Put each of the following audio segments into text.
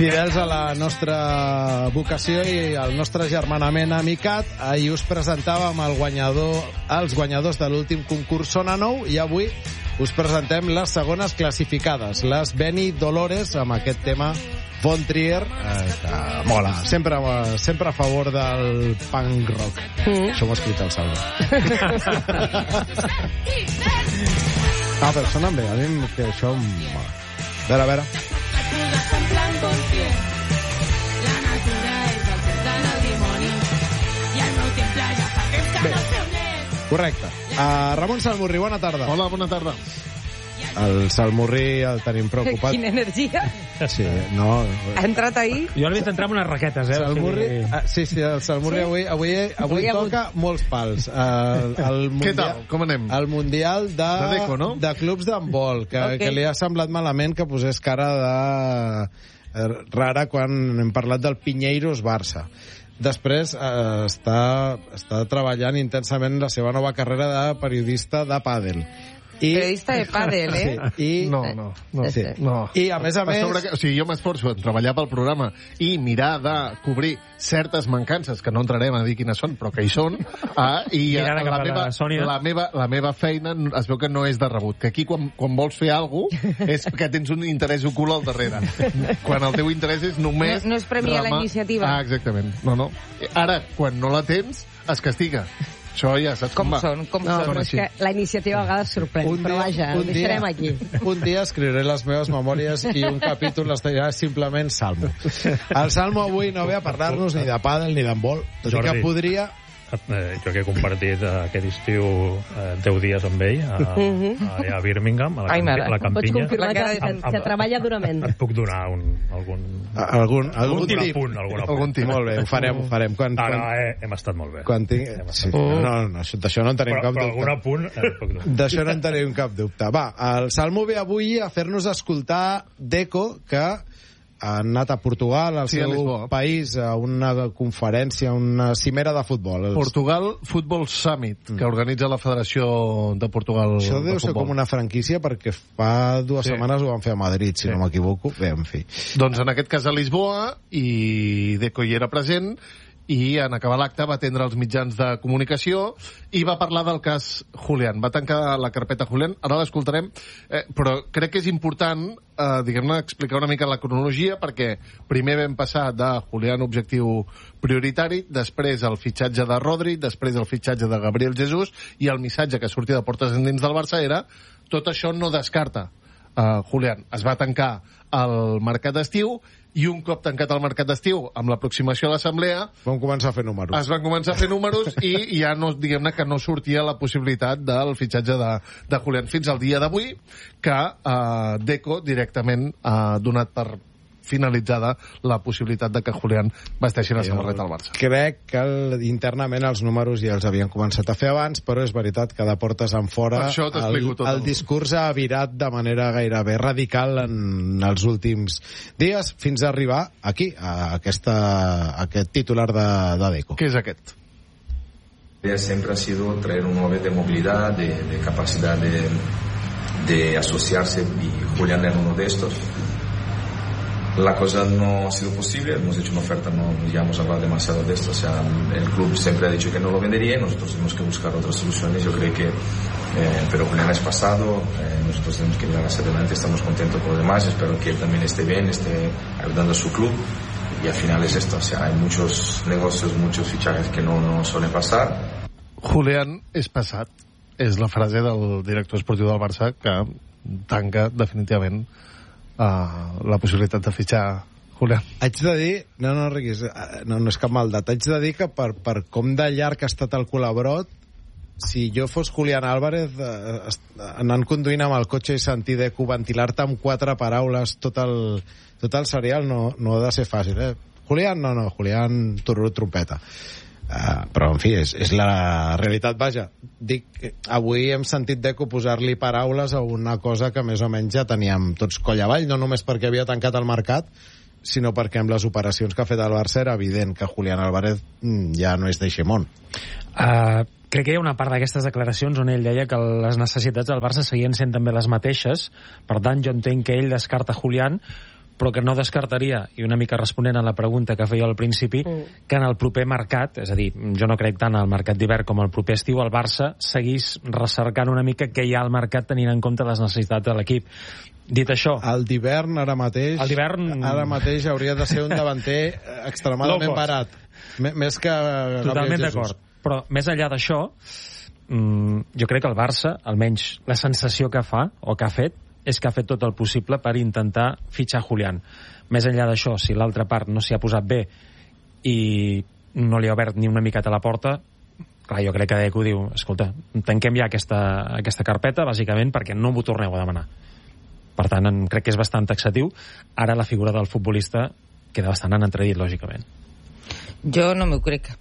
Fidels a la nostra vocació i al nostre germanament amicat, ahir us presentàvem els guanyadors de l'últim concurs Sona Nou i avui us presentem les segones classificades, les Beni Dolores, amb aquest tema Von Trier, que mola, sempre a favor del punk rock. Això m'ho ha escrit el Salva. Però sonen bé, a mi que això em mola. A veure. Bé, correcte. Ramon Salmurri, bona tarda. Hola, bona tarda. El Salmurri el tenim preocupat. Quina energia. Sí, no. Ha entrat ahir? Jo l'he vist entrar amb unes raquetes, Salmurri, sí, el Salmurri avui toca molts pals. Què tal? Com anem? El Mundial de Deco, no? De clubs d'handbol, que li ha semblat malament que posés cara de rara quan hem parlat del Pinheiros Barça. Després està treballant intensament la seva nova carrera de periodista de pàdel. Periodista de pàdel, Sí. No. I a més, o sigui, jo m'esforço en treballar pel programa i mirar de cobrir certes mancances, que no entrarem a dir quines són, però que hi són, i la meva feina es veu que no és de rebut, que aquí quan vols fer alguna cosa és que tens un interès ocult al darrere. Quan el teu interès és només... No es premia la iniciativa. Exactament. No. Ara, quan no la tens, es castiga. Això ja saps com va. Com són. És que la iniciativa a vegades sorprèn, però vaja, ho deixarem aquí. Un dia escriuré les meves memòries i un capítol es dirà simplement Salmo. El Salmo avui no ve a parlar-nos ni de pàdel ni d'handbol, tot i que podria... Jo que he compartit aquest estiu 10 dies amb ell a Birmingham, a la campinya. Pots confirmar que treballa durament. Et puc donar algun tip. Algun tip. Molt bé, ho farem. Hem estat molt bé. No, d'això no en tenim cap dubte. Però algun apunt... D'això no en tenim cap dubte. Va, el Salmo ve avui a fer-nos escoltar Deco, que han anat a Portugal, al seu país, a una conferència, una cimera de futbol. Portugal Football Summit, que organitza la Federació de Portugal de Futbol. Això deu ser com una franquícia, perquè fa 2 setmanes ho van fer a Madrid, si no m'equivoco. Bé, en fi. Doncs en aquest cas a Lisboa, i Deco hi era present, i en acabar l'acte va atendre els mitjans de comunicació i va parlar del cas Julián. Va tancar la carpeta Julián, ara l'escoltarem, però crec que és important diguem-ne, explicar una mica la cronologia, perquè primer vam passar de Julián objectiu prioritari, després el fitxatge de Rodri, després el fitxatge de Gabriel Jesús, i el missatge que sortia de portes endins del Barça era tot això no descarta Julián. Es va tancar el mercat d'estiu, i un cop tancat el mercat d'estiu, amb l'aproximació a l'assemblea... Van començar a fer números. Es van començar a fer números i ja no, diguem-ne que no sortia la possibilitat del fitxatge de Julián. Fins al dia d'avui, que Deco directament ha donat per finalitzada la possibilitat de que Julián vesteixi la samarreta al Barça. Crec que internament els números ja els havien començat a fer abans, però és veritat que de portes en fora el discurs ha virat de manera gairebé radical en els últims dies, fins a arribar aquí, a aquest titular de Deco. Què és aquest? Siempre ha sido traer un 9 de movilidad, de capacidad de asociarse, y Julián era uno de estos. La cosa no ha sido posible, hemos hecho una oferta, no íbamos a hablar demasiado de esto, o sea, el club siempre ha dicho que no lo vendería y nosotros tenemos que buscar otras soluciones. Yo creo que, pero Julián es pasado, nosotros tenemos que mirar hacia adelante, estamos contentos con los demás, espero que él también esté bien, esté ayudando a su club, y al final es esto, o sea, hay muchos negocios, muchos fichajes que no suelen pasar. Julián és passat, és la frase del director esportiu del Barça que tanca definitivament la possibilitat de fitxar Julián. Haig de dir, no és cap maldat, haig de dir que per com de llarg ha estat el col·laborot, si jo fos Julián Álvarez anant conduint amb el cotxe i sentir Deco ventilar-te amb 4 paraules tot el serial no ha de ser fàcil, Julián, Julián tururut trompeta. Però, en fi, és la realitat. Vaja, dic, avui hem sentit Deco posar-li paraules a una cosa que més o menys ja teníem tots coll avall, no només perquè havia tancat el mercat, sinó perquè amb les operacions que ha fet el Barça era evident que Julián Álvarez ja no és d'eixe món. Crec que hi ha una part d'aquestes declaracions on ell deia que les necessitats del Barça seguien sent també les mateixes, per tant jo entenc que ell descarta Julián, però que no descartaria, i una mica responent a la pregunta que feia al principi, que en el proper mercat, és a dir, jo no crec tant al mercat d'hivern com al proper estiu, el Barça seguís recercant una mica què hi ha al mercat tenint en compte les necessitats de l'equip. Dit això... El d'hivern ara mateix hauria de ser un davanter extremadament barat. Més que... Totalment d'acord. Però més enllà d'això, jo crec que el Barça, almenys la sensació que fa, o que ha fet, és que ha fet tot el possible per intentar fitxar Julián. Més enllà d'això, si l'altra part no s'hi ha posat bé i no li ha obert ni una miqueta a la porta, clar, jo crec que Deco diu, escolta, tanquem ja aquesta carpeta, bàsicament perquè no m'ho torneu a demanar. Per tant, crec que és bastant taxatiu. Ara la figura del futbolista queda bastant en entredit, lògicament. Jo no m'ho crec.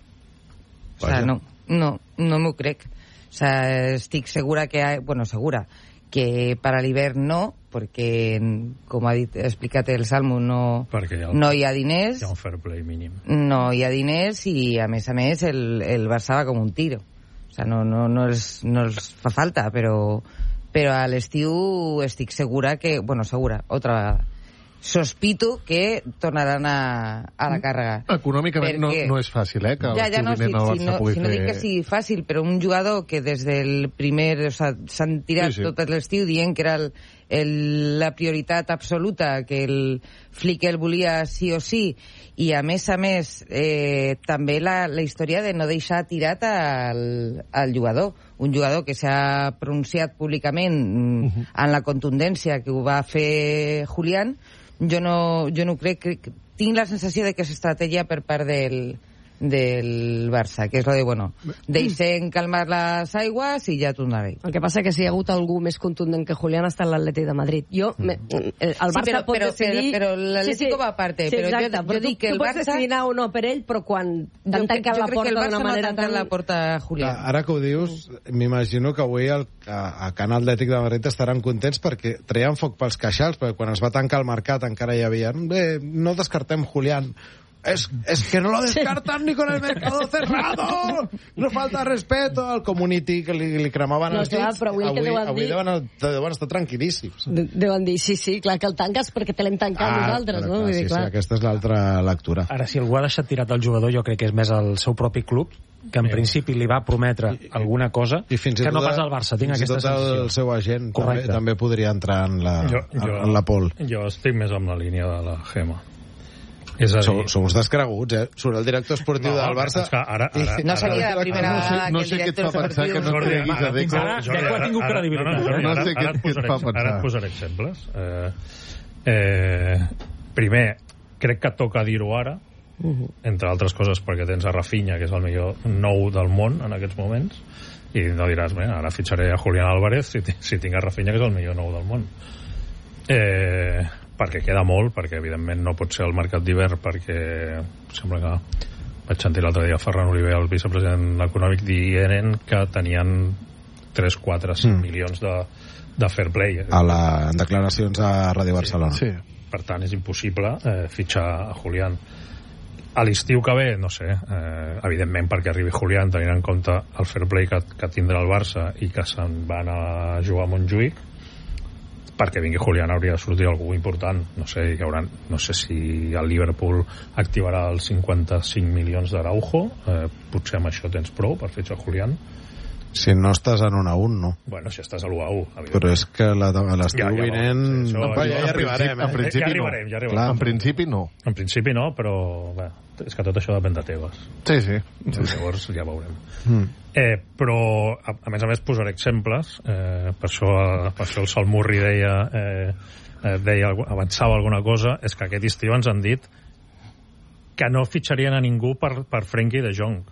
O sea, no m'ho crec. O sea, estic segura que... segura que para l'hivern no, perquè, com ha explicat el Salmo, no hi ha diners. Hi ha un fair play mínim. No hi ha diners i, a més, el Barça va com un tiro. O sea, no els fa falta, però a l'estiu estic segura que... segura, otra vegada. Sospito que tornaran a la càrrega. Econòmicament no és fàcil, que no dic que sigui fàcil, però un jugador que des del primer... s'han tirat tot l'estiu dient que era la prioritat absoluta, que el Flick el volia sí o sí, i a més, també la història de no deixar tirat al jugador. Un jugador que s'ha pronunciat públicament en la contundència que ho va fer Julián. Jo no crec, tinc la sensació de que és estratègia per part del Barça, que és lo de, deixem calmar les aigües i ja tornaré. El que passa que si hi ha hagut algú més contundent que Julián està l'Atlètic de Madrid. El Barça pot decidir... Però l'Atlético va a parte. Jo dic que el Barça... Tu pots decidir anar o no per ell, però quan t'han tancat la porta d'una manera tan... la porta a Julián. Ara que ho dius, m'imagino que avui a Can Atlètic de Madrid estaran contents perquè treien foc pels queixals, perquè quan es va tancar el mercat encara hi havia... Bé, no descartem Julián. Es que no lo descartan ni con el mercado cerrado. No falta respeto al community que li cremaven els dits. Avui deuen estar tranquil·líssims. Deuen dir, sí, clar, que el tanques perquè te l'hem tancat nosaltres, no? Sí, aquesta és l'altra lectura. Ara, si algú ha deixat tirat el jugador, jo crec que és més el seu propi club, que en principi li va prometre alguna cosa que no pas al Barça. Tinc aquesta sensació. Fins i tot el seu agent també podria entrar en la pol. Jo estic més amb la línia de la Gema. Som uns descreguts, Surt el director esportiu del Barça... No seria la primera vegada que el director esportiu... No sé què et fa pensar que no treguis a Deco. Deco ha tingut credibilitat. No sé què et fa pensar. Ara et posaré exemples. Primer, crec que toca dir-ho ara, entre altres coses perquè tens a Rafinha, que és el millor nou del món en aquests moments, i no diràs, ara fitxaré a Julián Álvarez si tinc a Rafinha, que és el millor nou del món. Perquè queda molt, perquè evidentment no pot ser el mercat d'hivern, perquè sembla que vaig sentir l'altre dia Ferran Oliver, el vicepresident econòmic, dient que tenien 3, 4, 5 milions de fair play. En declaracions a Ràdio Barcelona. Sí. Per tant, és impossible fitxar a Julián. A l'estiu que ve, no sé, evidentment perquè arribi Julián, tenint en compte el fair play que tindrà el Barça i que se'n van a jugar a Montjuïc, perquè vingui Julián hauria de sortir algú important. No sé si el Liverpool activarà els 55 milions d'Araujo, potser amb això tens prou per fitxar Julián. Si no estàs en 1-1, no. Bueno, si estàs a l'1-1. Però és que l'estiu vinent... Ja hi arribarem, ja arribarem. En principi no. En principi no, però és que tot això depèn de teves. Sí. Llavors ja veurem. Però, a més, posaré exemples. Per això el Salmurri avançava alguna cosa. És que aquest estiu ens han dit que no fitxarien a ningú per Frenkie de Jong.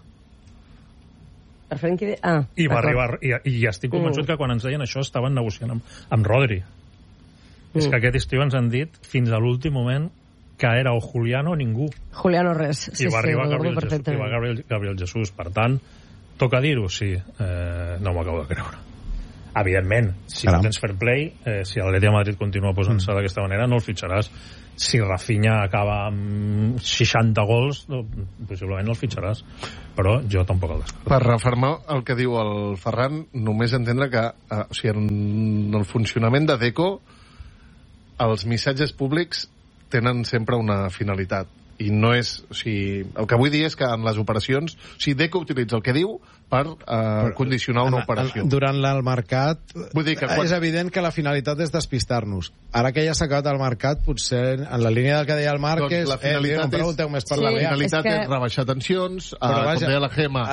I va arribar, i estic convençut que quan ens deien això estaven negociant amb Rodri. És que aquest estiu ens han dit fins a l'últim moment que era o Julián o ningú. Julián o res. I va arribar Gabriel Jesús. Per tant, toca dir-ho, sí. No m'ho acabo de creure. Evidentment, si no tens fair play, si l'Atlètic de Madrid continua posant-se d'aquesta manera, no el fitxaràs. Si Rafinha acaba amb 60 gols, possiblement no el fitxaràs. Però jo tampoc el descarto. Per refermar el que diu el Ferran, només entendre que en el funcionament de Deco, els missatges públics tenen sempre una finalitat. I no és... O sigui, el que vull dir és que en les operacions... O sigui, Deco utilitza el que diu per condicionar una operació. Durant el mercat... Vull dir que és evident que la finalitat és despistar-nos. Ara que ja s'ha acabat el mercat, potser en la línia del que deia el Marc doncs la finalitat no em pregunteu més per la finalitat és rebaixar tensions, com deia la Gemma,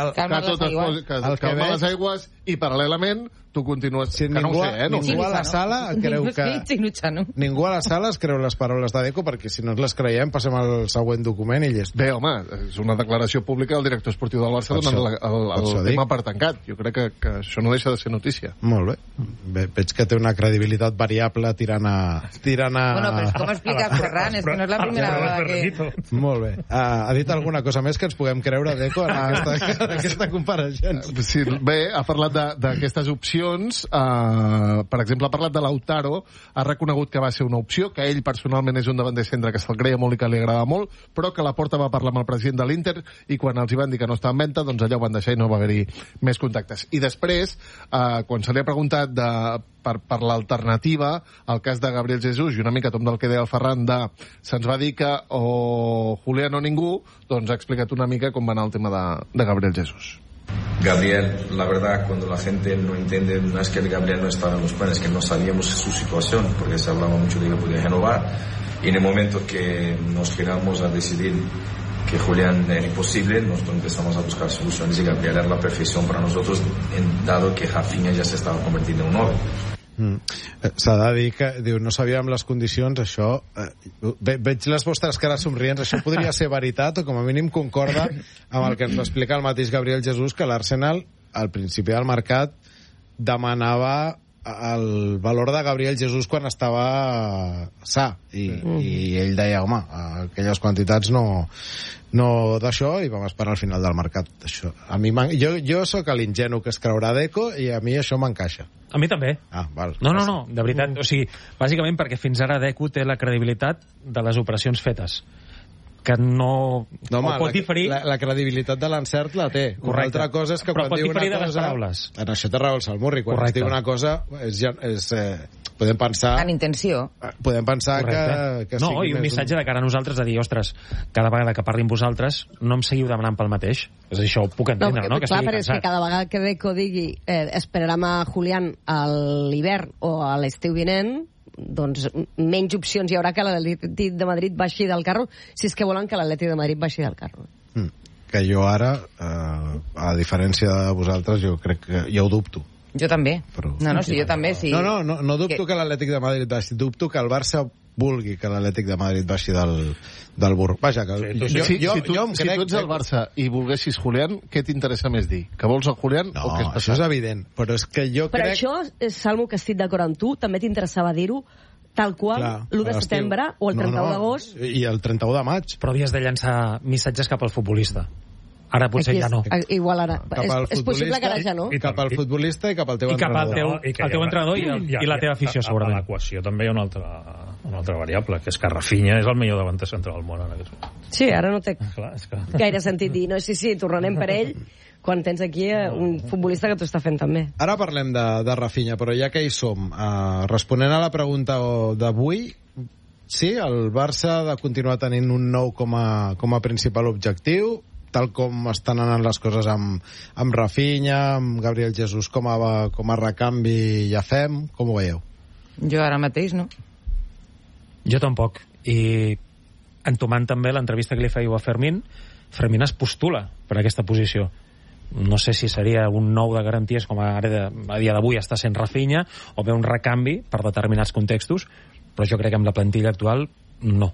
calmar les aigües, i paral·lelament tu continues... Si ningú a la sala creu que... Ningú a la sala es creu les paraules de Deco, perquè si no ens les creiem passem al següent document i llest. Bé, home, és una declaració pública del director esportiu del Barça donant el tema per tancat. Jo crec que això no deixa de ser notícia. Molt bé. Veig que té una credibilitat variable tirant a... Bueno, però és com explica Ferran, és que no és la primera vegada que... Molt bé. Ha dit alguna cosa més que ens puguem creure, Deco, en aquesta compareixença? Sí, bé, ha parlat d'aquestes opcions. Per exemple, ha parlat de Lautaro, ha reconegut que va ser una opció, que ell personalment és un davanter centre que se'l creia molt i que li agrada molt, però que Laporta va parlar amb el president de l'Inter i quan els hi van dir que no estava en venda, doncs allà ho van deixar i no va haver-hi més contactes. I després, quan se li ha preguntat per l'alternativa al cas de Gabriel Jesús i una mica tom del que deia el Ferran se'ns va dir que o Julián o ningú, doncs ha explicat una mica com va anar el tema de Gabriel Jesús. Gabriel, la verdad, cuando la gente no entiende, no es que el Gabriel no estaba en los planes, que no sabíamos su situación, porque se hablaba mucho de que podía renovar, y en el momento que nos giramos a decidir que Julián era imposible, nosotros empezamos a buscar soluciones y Gabriel era la perfección para nosotros, dado que Rafinha ya se estaba convirtiendo en un 9. S'ha de dir que diu, no sabíem les condicions, això veig les vostres cares somrients, això podria ser veritat o com a mínim concorda amb el que ens va explicar el mateix Gabriel Jesús, que l'Arsenal al principi del mercat demanava el valor de Gabriel Jesús quan estava sa i ell deia, home, aquelles quantitats no d'això, i vam esperar al final del mercat. Això, a mi jo sóc l'ingenu que es creurà Deco i a mi això m'encaixa. A mi també. Val. No, de veritat. O sigui, bàsicament perquè fins ara Deco té la credibilitat de les operacions fetes, que no home, pot diferir... La credibilitat de l'encert la té. Correcte. Una altra cosa és que però quan diu una cosa... de les paraules. En això té raó el Salmurri. Quan es diu una cosa podem pensar... En intenció. Podem pensar que no, i un missatge de cara a nosaltres de dir, ostres, cada vegada que parli amb vosaltres no em seguiu demanant pel mateix. És això, ho puc entendre, no? Que clar, però és que cada vegada que Deco digui esperarem a Julián a l'hivern o a l'estiu vinent, doncs menys opcions hi haurà que l'Atlètic de Madrid baixi del carro, si és que volen que l'Atlètic de Madrid baixi del carro. Que jo ara, a diferència de vosaltres, jo crec que jo ho dubto. Jo també. Però... jo també, sí. No dubto que l'Atlètic de Madrid baixi, dubto que el Barça vulgui que l'Atlètic de Madrid baixi del burro. Vaja, que si tu ets el Barça i volguessis Julián, què t'interessa més dir? Que vols el Julián o què és passat? Això és evident, però és que jo crec... Però això, Salmo, que estic d'acord amb tu, també t'interessava dir-ho, tal qual, l'1 de setembre o el 31 d'agost... I el 31 de maig. Però havies de llançar missatges cap al futbolista. Ara potser ja no. Igual ara. És possible que ara ja no. I cap al futbolista i cap al teu entrenador. I cap al teu entrenador i la teva afició, segurament. A l'equació també hi ha una altra variable, que és que Rafinha és el millor davanter central del món en aquest moment. Sí, ara no té gaire sentit dir, no, sí, tornarem per ell, quan tens aquí un futbolista que t'ho està fent també. Ara parlem de Rafinha, però ja que hi som, responent a la pregunta d'avui, sí, el Barça ha de continuar tenint un nou com a principal objectiu, tal com estan anant les coses amb Rafinha, amb Gabriel Jesús com a recanvi ja fem, com ho veieu? Jo ara mateix no. Jo tampoc, i entomant també l'entrevista que li fèieu a Fermín es postula per aquesta posició. No sé si seria un nou de garanties com ara a dia d'avui està sent Rafinha, o bé un recanvi per determinats contextos, però jo crec que amb la plantilla actual no.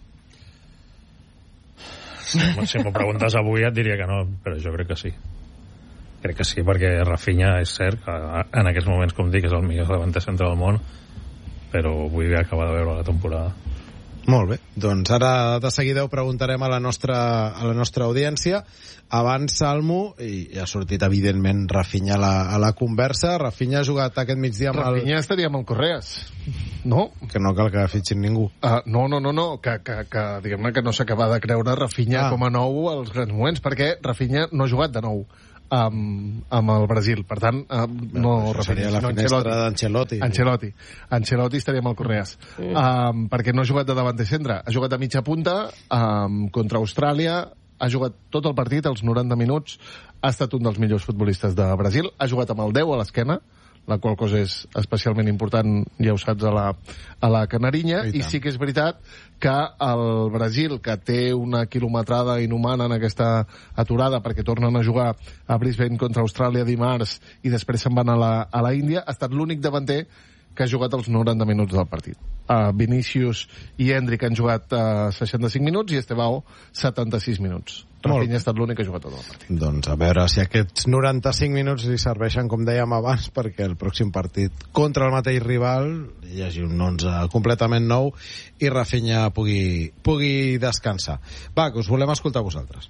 Si m'ho preguntes avui et diria que no, però jo crec que sí. Crec que sí, perquè Rafinha és cert que en aquests moments, com dic, és el millor davanter centre del món, però vull acabar de veure la temporada. Molt bé, doncs ara de seguida ho preguntarem a la nostra audiència. Abans, Salmo, i ha sortit evidentment Rafinha a la conversa. Rafinha ha jugat aquest migdia amb Rafinha estaria amb el Correas, no? Que no cal que fitxin ningú. No, que diguem-ne que no s'acaba de creure Rafinha com a nou als grans moments, perquè Rafinha no ha jugat de nou amb el Brasil. Per tant, seria la finestra d'Ancelotti. Ancelotti estaria amb el Correas. Perquè no ha jugat de davanter centre, ha jugat a mitja punta contra Austràlia, ha jugat tot el partit, els 90 minuts, ha estat un dels millors futbolistes de Brasil, ha jugat amb el 10 a l'esquena, la qual cosa és especialment important, ja ho saps, a la Canarinya, i sí que és veritat que el Brasil, que té una quilometrada inhumana en aquesta aturada perquè tornen a jugar a Brisbane contra Austràlia dimarts i després se'n van a la Índia, ha estat l'únic davanter que ha jugat els 90 minuts del partit. Vinícius i Endrick han jugat 65 minuts i Estevao 76 minuts. Rafinha ha estat l'únic que ha jugat tot el partit. Doncs a veure si aquests 95 minuts li serveixen, com dèiem abans, perquè el pròxim partit contra el mateix rival hi hagi un 11 completament nou i Rafinha pugui descansar. Va, que us volem escoltar vosaltres.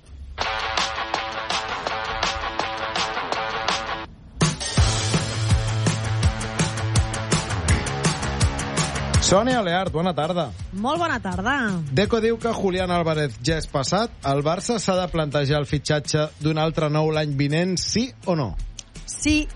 Sònia Oleart, bona tarda. Molt bona tarda. Deco diu que Julián Álvarez ja és passat. El Barça s'ha de plantejar el fitxatge d'un altre nou l'any vinent, sí o no? Sí,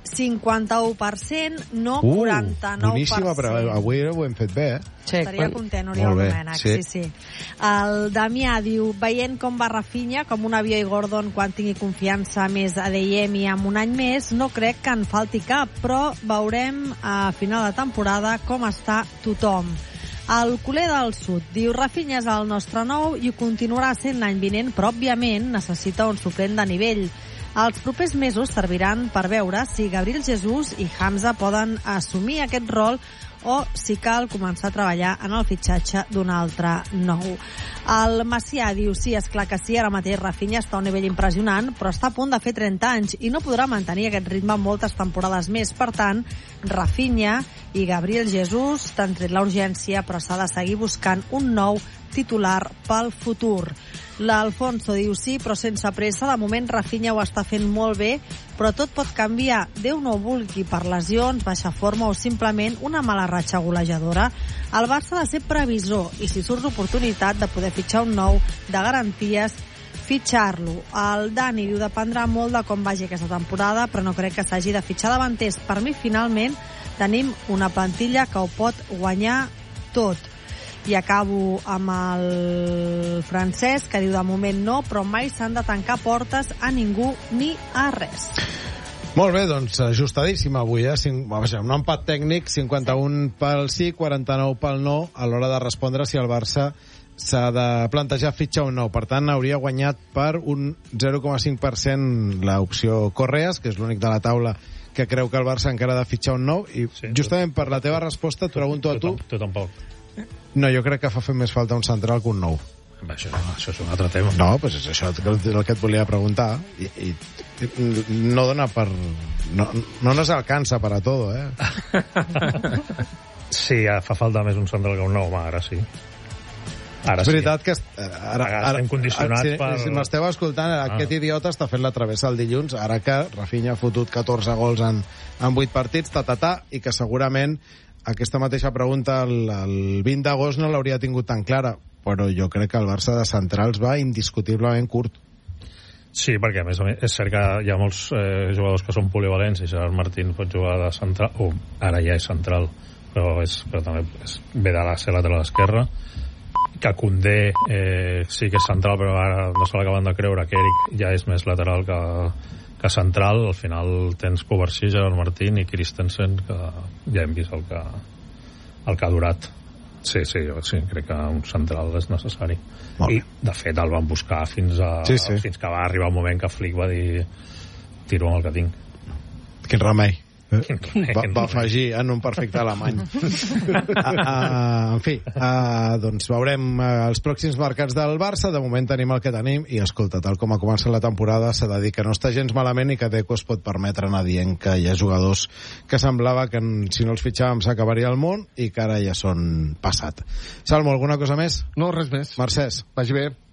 51%, no 49%. Boníssima, però avui ho hem fet bé, Estaria content, Oriol Domènech, sí. El Damià diu, veient com va Rafinha, com un avió i Gordon quan tingui confiança més a Adeyemi amb un any més, no crec que en falti cap, però veurem a final de temporada com està tothom. El culer del sud diu, Rafinha és el nostre nou i ho continuarà sent l'any vinent, però òbviament necessita un suplent de nivell. Els propers mesos serviran per veure si Gabriel Jesús i Hamza poden assumir aquest rol o si cal començar a treballar en el fitxatge d'un altre nou. El Macià diu, sí, esclar que sí, ara mateix Rafinha està a un nivell impressionant, però està a punt de fer 30 anys i no podrà mantenir aquest ritme moltes temporades més. Per tant, Rafinha i Gabriel Jesús t'han tret la urgència, però s'ha de seguir buscant un nou titular pel futur. L'Alfonso diu, sí, però sense pressa. De moment Rafinha ho està fent molt bé, però tot pot canviar. Déu no ho vulgui, per lesions, baixa forma o simplement una mala ratxa golejadora. El Barça ha de ser previsor i si surt l'oportunitat de poder fitxar un nou de garanties, fitxar-lo. El Dani diu, dependrà molt de com vagi aquesta temporada, però no crec que s'hagi de fitxar davanters. Per mi, finalment, tenim una plantilla que ho pot guanyar tot. I acabo amb el Francesc, que diu, de moment no, però mai s'han de tancar portes a ningú ni a res. Molt bé, doncs ajustadíssim avui, un empat tècnic, 51 pel sí, 49 pel no, a l'hora de respondre si el Barça s'ha de plantejar fitxar un nou. Per tant, hauria guanyat per un 0,5% l'opció Correas, que és l'únic de la taula que creu que el Barça encara ha de fitxar un nou, i justament per la teva resposta et pregunto a tu. Tu tampoc. No, jo crec que fa més falta un central que un nou. Això és un altre tema. No, pues és això el que et volia preguntar. I no dona per... No nos alcança per a tot, Sí, fa falta més un central que un nou, ara sí. Ara és veritat que ara estem condicionats per... Si m'esteu escoltant, aquest idiota està fent la travessa el dilluns, ara que Rafinha ha fotut 14 gols en 8 partits, i que segurament aquesta mateixa pregunta el 20 d'agost no l'hauria tingut tan clara, però jo crec que el Barça de centrals va indiscutiblement curt. Sí, perquè a més és cert que hi ha molts jugadors que són polivalents i Gerard Martín pot jugar de central, ara ja és central, però també ve de ser lateral esquerra, que Koundé sí que és central, però ara no se l'acaben de creure que Eric ja és més lateral que central. Al final tens Kovacic, Gerard Martín i Christensen, que ja hem vist el que ha durat. Sí, crec que un central és necessari. I de fet el van buscar fins que va arribar un moment que Flick va dir, tiro amb el que tinc. Quin remei. Va afegir en un perfecte alemany. En fi, doncs veurem els pròxims mercats del Barça. De moment tenim el que tenim i escolta, tal com ha començat la temporada, s'ha de dir que no està gens malament i que Deco es pot permetre anar dient que hi ha jugadors que semblava que si no els fitxàvem s'acabaria el món i que ara ja són passat. Salmo, alguna cosa més? No, res més. Mercès, vagi bé.